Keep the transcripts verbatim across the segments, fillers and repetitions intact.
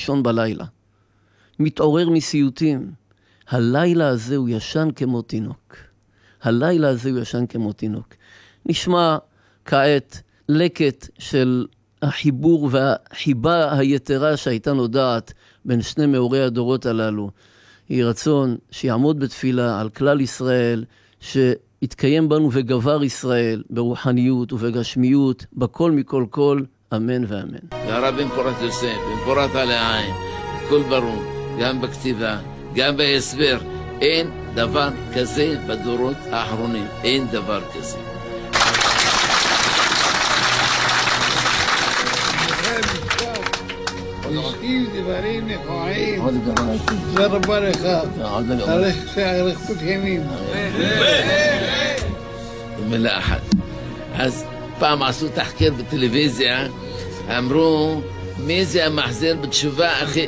לישון בלילה. מתעורר מסיוטים. הלילה הזה הוא ישן כמו תינוק. הלילה הזה הוא ישן כמו תינוק. נשמע כעת לקט של החיבור והחיבה היתרה שהייתה נודעת בין שני מאורי הדורות הללו. יהי רצון שיעמוד בתפילה על כלל ישראל, שיתקיים בנו וגבר ישראל ברוחניות ובגשמיות, בכל מכל כל, אמן ואמן. והרב בן פורת יוסף, בן פורת על העין, הכל ברור, גם בכתיבה, גם בהסבר. אין דבר כזה בדורות האחרונים, אין דבר כזה. תשכיב דברים נכוחים, תודה רבה לך, אריכות ימים. במילה אחת. אז פעם עשו תחקיר בטלוויזיה, אמרו, מי זה המחזיר בתשובה אחי?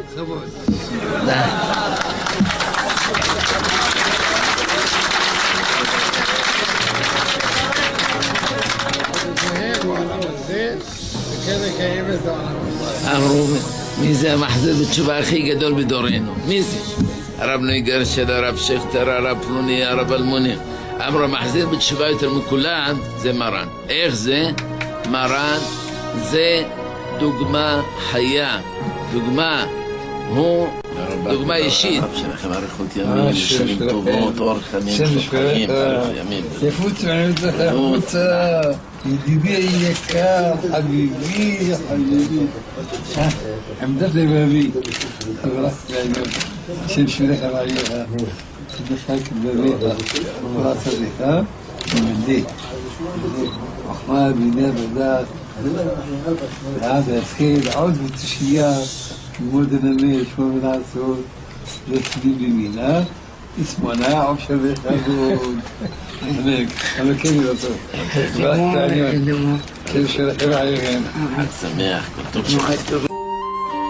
אמרו, מי זה המחזיר בתשובה הכי גדול בדורנו? מי זה? הרב נויגר של הרב שכתר, הרב פלוני, הרב אלמוני. אמרו, המחזיר בתשובה יותר מכולם זה מרן. איך זה? מרן זה דוגמה חיה. דוגמה, הוא דוגמה אישית. הרב שלכם אריכות ימים, שנים טובות, אורח חיים, חיים, אריכות ימים. יפוץ מעניינת לך החוצה, ידידי היקר, חביבי, חביבי. עמדת לבבי, חברת לעניין, השם שלך ועליך, תדחק בביך, חברת צדיחה, ומדי. חוכמה, בינה, בדעת, ועד להתחיל עוד בתושייה, ללמוד לנמי, לשמוע ולעשות, להצביע במינה, לשמונה, עושר וחגוד. אבל כן ירצו. חברת לעניין, כן שלכם עליכם. חג שמח, כל טוב שלכם.